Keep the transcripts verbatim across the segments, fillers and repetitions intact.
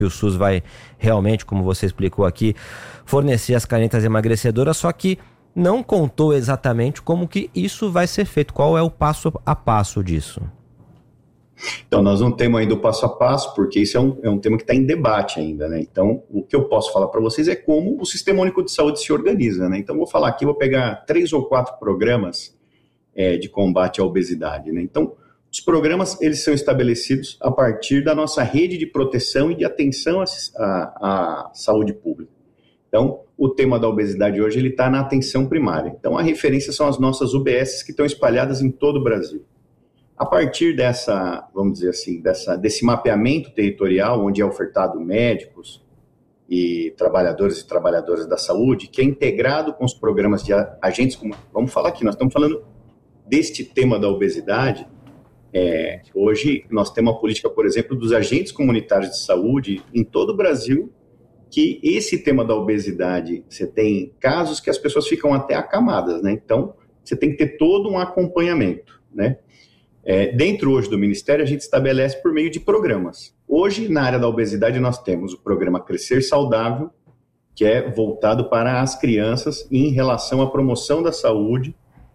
o SUS vai realmente, como você explicou aqui, fornecer as canetas emagrecedoras, só que não contou exatamente como que isso vai ser feito, qual é o passo a passo disso. Então, nós não temos ainda o passo a passo, porque isso é um, é um tema que está em debate ainda, né? Então, o que eu posso falar para vocês é como o Sistema Único de Saúde se organiza, né? Então, vou falar aqui, vou pegar três ou quatro programas é, de combate à obesidade, né? Então, os programas, eles são estabelecidos a partir da nossa rede de proteção e de atenção à, à, à saúde pública. Então, o tema da obesidade hoje, ele está na atenção primária. Então, a referência são as nossas U B S que estão espalhadas em todo o Brasil. A partir dessa, vamos dizer assim, dessa, desse mapeamento territorial, onde é ofertado médicos e trabalhadores e trabalhadoras da saúde, que é integrado com os programas de agentes, vamos falar aqui, nós estamos falando deste tema da obesidade. É, hoje nós temos uma política, por exemplo, dos agentes comunitários de saúde em todo o Brasil, que esse tema da obesidade, você tem casos que as pessoas ficam até acamadas, né? Então, você tem que ter todo um acompanhamento, né? É, dentro hoje do Ministério, a gente estabelece por meio de programas. Hoje, na área da obesidade, nós temos o programa Crescer Saudável, que é voltado para as crianças em relação à promoção da saúde,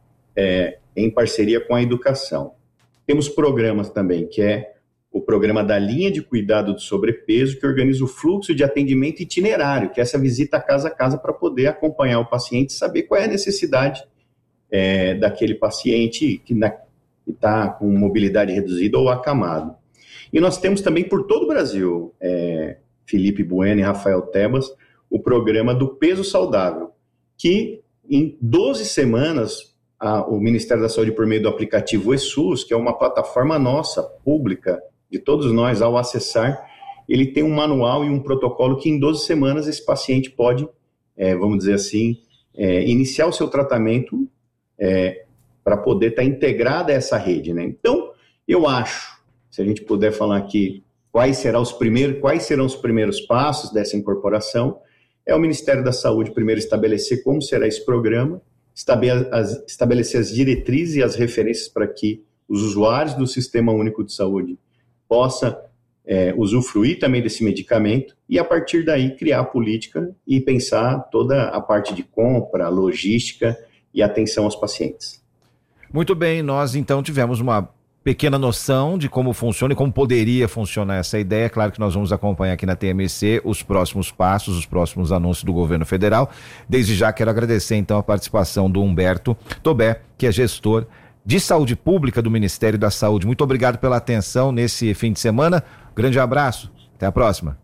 é, em parceria com a educação. Temos programas também, que é o programa da linha de cuidado do sobrepeso, que organiza o fluxo de atendimento itinerário, que é essa visita casa a casa para poder acompanhar o paciente e saber qual é a necessidade é, daquele paciente que na que está com mobilidade reduzida ou acamado. E nós temos também por todo o Brasil, é, Felipe Bueno e Rafael Tebas, o programa do Peso Saudável, que em doze semanas, a, o Ministério da Saúde, por meio do aplicativo eSUS, que é uma plataforma nossa, pública, de todos nós, ao acessar, ele tem um manual e um protocolo que em doze semanas esse paciente pode, é, vamos dizer assim, é, iniciar o seu tratamento é, para poder estar tá integrada a essa rede, né? Então, eu acho, se a gente puder falar aqui quais serão os primeiros, quais serão os primeiros passos dessa incorporação, é o Ministério da Saúde primeiro estabelecer como será esse programa, estabelecer as diretrizes e as referências para que os usuários do Sistema Único de Saúde possam é, usufruir também desse medicamento e, a partir daí, criar a política e pensar toda a parte de compra, logística e atenção aos pacientes. Muito bem, nós então tivemos uma pequena noção de como funciona e como poderia funcionar essa ideia. Claro que nós vamos acompanhar aqui na T M C os próximos passos, os próximos anúncios do governo federal. Desde já quero agradecer então a participação do Humberto Tobé, que é gestor de saúde pública do Ministério da Saúde. Muito obrigado pela atenção nesse fim de semana. Grande abraço, até a próxima.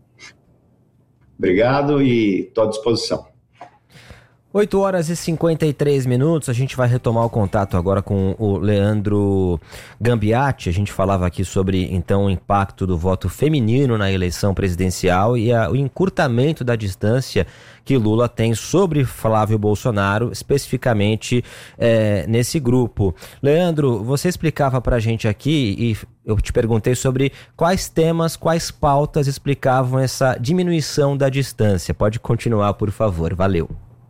Obrigado e estou à disposição. oito horas e cinquenta e três minutos, a gente vai retomar o contato agora com o Leandro Gambiati. A gente falava aqui sobre, então, o impacto do voto feminino na eleição presidencial e a, o encurtamento da distância que Lula tem sobre Flávio Bolsonaro, especificamente é, nesse grupo. Leandro, você explicava pra gente aqui, e eu te perguntei sobre quais temas, quais pautas explicavam essa diminuição da distância. Pode continuar, por favor. Valeu.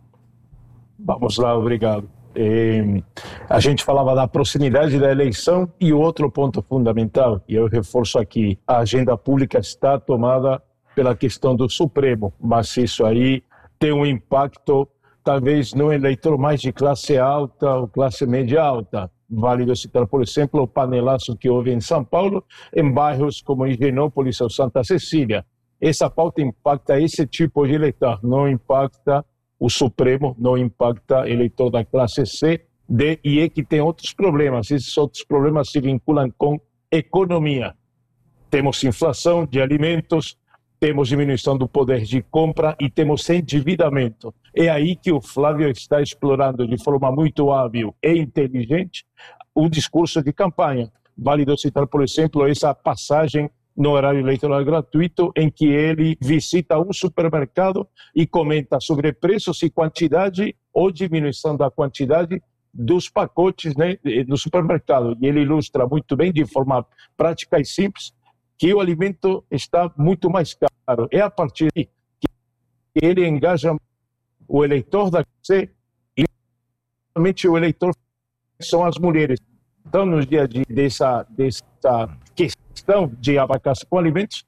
Vamos lá, obrigado. É, a gente falava da proximidade da eleição e outro ponto fundamental, e eu reforço aqui, a agenda pública está tomada pela questão do Supremo, mas isso aí tem um impacto talvez no eleitor mais de classe alta ou classe média alta. Válido citar, por exemplo, o panelaço que houve em São Paulo, em bairros como Higienópolis ou Santa Cecília. Essa pauta impacta esse tipo de eleitor, não impacta o Supremo, não impacta eleitor da classe C, D e E, que tem outros problemas. Esses outros problemas se vinculam com economia. Temos inflação de alimentos, temos diminuição do poder de compra e temos endividamento. É aí que o Flávio está explorando de forma muito hábil e inteligente o discurso de campanha. Válido citar, por exemplo, essa passagem no horário eleitoral gratuito, em que ele visita um supermercado e comenta sobre preços e quantidade ou diminuição da quantidade dos pacotes, né, do supermercado. E ele ilustra muito bem, de forma prática e simples, que o alimento está muito mais caro. É a partir daí que ele engaja o eleitor da C e realmente o eleitor são as mulheres. Então, nos dias de, dessa, dessa questão de abacaxi com alimentos,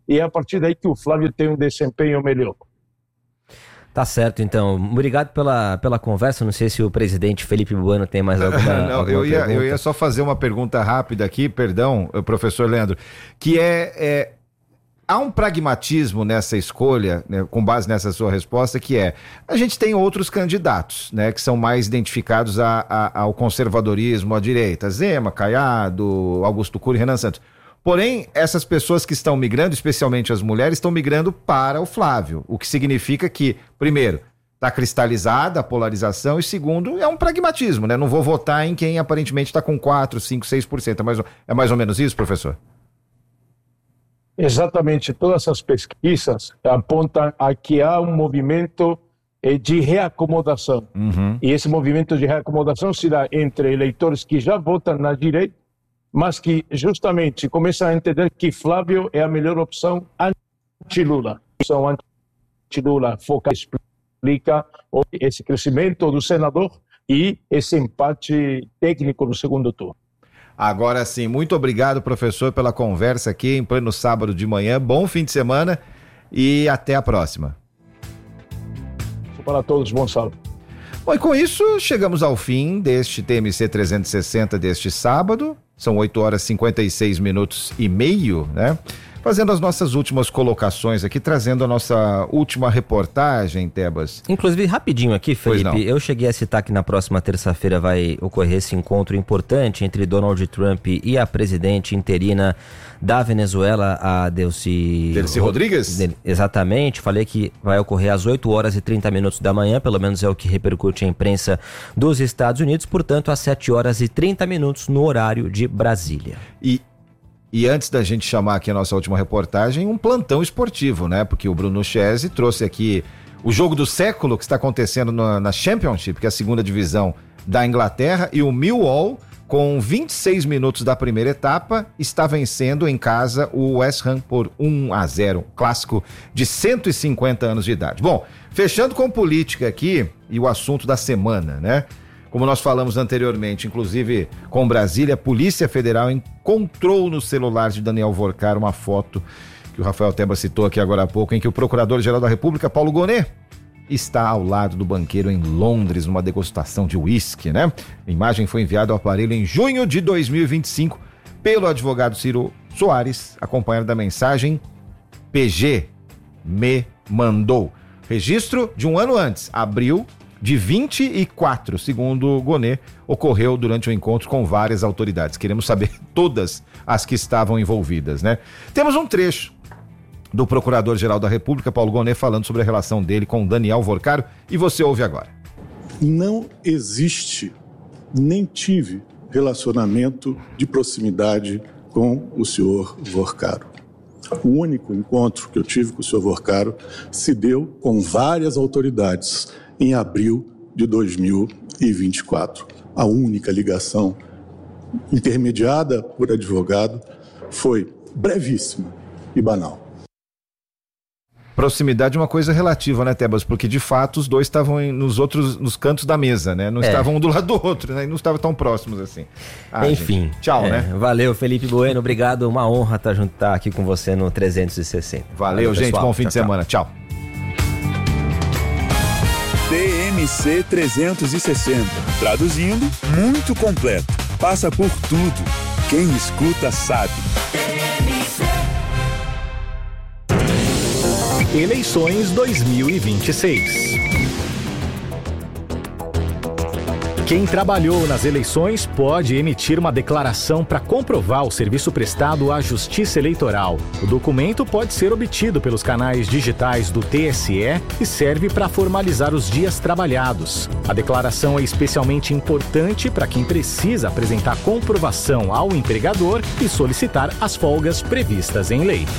e é a partir daí que o Flávio tem um desempenho melhor. Tá certo, então. Obrigado pela, pela conversa. Não sei se o presidente Felipe Bueno tem mais alguma, Não, alguma eu, ia, pergunta. eu ia só fazer uma pergunta rápida aqui, perdão, professor Leandro, que é, é há um pragmatismo nessa escolha, né, com base nessa sua resposta, que é, a gente tem outros candidatos, né, que são mais identificados a, a, ao conservadorismo, à direita, Zema, Caiado, Augusto Cury, Renan Santos. Porém, essas pessoas que estão migrando, especialmente as mulheres, estão migrando para o Flávio, o que significa que, primeiro, está cristalizada a polarização e, segundo, é um pragmatismo, né? Não vou votar em quem aparentemente está com quatro, cinco, seis por cento. É mais, é mais ou menos isso, professor? Exatamente. Todas as pesquisas apontam a que há um movimento de reacomodação. Uhum. E esse movimento de reacomodação se dá entre eleitores que já votam na direita, mas que justamente começam a entender que Flávio é a melhor opção anti-Lula. São anti-Lula foca, explica esse crescimento do senador e esse empate técnico no segundo turno. Agora sim, muito obrigado, professor, pela conversa aqui em pleno sábado de manhã. Bom fim de semana e até a próxima. Para todos, bom sábado. Bom, e com isso chegamos ao fim deste T M C trezentos e sessenta deste sábado. São oito horas e cinquenta e seis minutos e meio, né? Fazendo as nossas últimas colocações aqui, trazendo a nossa última reportagem, Tebas. Inclusive, rapidinho aqui, Felipe, eu cheguei a citar que na próxima terça-feira vai ocorrer esse encontro importante entre Donald Trump e a presidente interina da Venezuela, a Delcy... Delcy Rodrigues? Exatamente, falei que vai ocorrer às oito horas e trinta minutos da manhã, pelo menos é o que repercute a imprensa dos Estados Unidos, portanto, às sete horas e trinta minutos no horário de Brasília. E E antes da gente chamar aqui a nossa última reportagem, um plantão esportivo, né? Porque o Bruno Chese trouxe aqui o jogo do século que está acontecendo na, na Championship, que é a segunda divisão da Inglaterra, e o Millwall, com vinte e seis minutos da primeira etapa, está vencendo em casa o West Ham por um a zero, clássico de cento e cinquenta anos de idade. Bom, fechando com política aqui e o assunto da semana, né? Como nós falamos anteriormente, inclusive com Brasília, a Polícia Federal encontrou no celular de Daniel Vorcar uma foto que o Rafael Tebas citou aqui agora há pouco, em que o Procurador-Geral da República, Paulo Gonet, está ao lado do banqueiro em Londres, numa degustação de uísque, né? A imagem foi enviada ao aparelho em junho de dois mil e vinte e cinco pelo advogado Ciro Soares, acompanhado da mensagem P G me mandou. Registro de um ano antes, abril de vinte e quatro, segundo Gonet, ocorreu durante o um encontro com várias autoridades. Queremos saber todas as que estavam envolvidas, né? Temos um trecho do Procurador-Geral da República, Paulo Gonet, falando sobre a relação dele com Daniel Vorcaro, e você ouve agora. Não existe, nem tive relacionamento de proximidade com o senhor Vorcaro. O único encontro que eu tive com o senhor Vorcaro se deu com várias autoridades em abril de dois mil e vinte e quatro. A única ligação intermediada por advogado foi brevíssima e banal. Proximidade é uma coisa relativa, né, Tebas? Porque de fato os dois estavam em, nos outros, nos cantos da mesa, né? Não é. estavam um do lado do outro, né? E não estavam tão próximos assim. Ah, Enfim. Gente, tchau, é, né? Valeu, Felipe Bueno. Obrigado. Uma honra estar junto estar aqui com você no trezentos e sessenta. Valeu, Valeu gente. Pessoal. Bom fim tchau, de semana. Tchau. tchau. T M C trezentos e sessenta. Traduzindo, muito completo. Passa por tudo. Quem escuta sabe. Eleições dois mil e vinte e seis. Quem trabalhou nas eleições pode emitir uma declaração para comprovar o serviço prestado à Justiça Eleitoral. O documento pode ser obtido pelos canais digitais do T S E e serve para formalizar os dias trabalhados. A declaração é especialmente importante para quem precisa apresentar comprovação ao empregador e solicitar as folgas previstas em lei.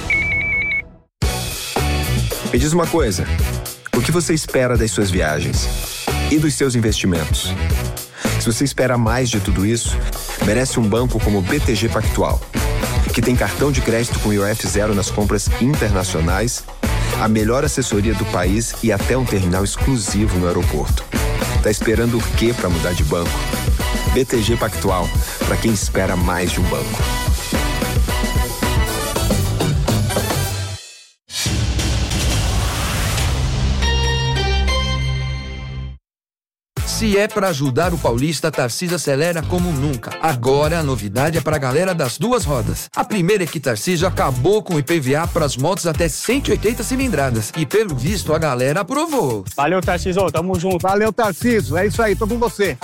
Me diz uma coisa, o que você espera das suas viagens e dos seus investimentos? Se você espera mais de tudo isso, merece um banco como o B T G Pactual, que tem cartão de crédito com I O F zero nas compras internacionais, a melhor assessoria do país e até um terminal exclusivo no aeroporto. Tá esperando o quê para mudar de banco? B T G Pactual, para quem espera mais de um banco. Se é pra ajudar o paulista, a Tarcísio acelera como nunca. Agora a novidade é pra galera das duas rodas. A primeira é que Tarcísio acabou com o I P V A pras motos até cento e oitenta cilindradas. E pelo visto a galera aprovou. Valeu, Tarcísio, tamo junto. Valeu, Tarcísio, é isso aí, tô com você.